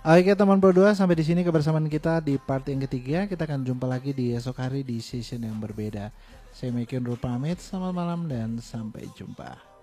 Oke teman berdua, sampai di sini kebersamaan kita di part yang ketiga. Kita akan jumpa lagi di esok hari di season yang berbeda. Saya Mekin Nur pamit, selamat malam dan sampai jumpa.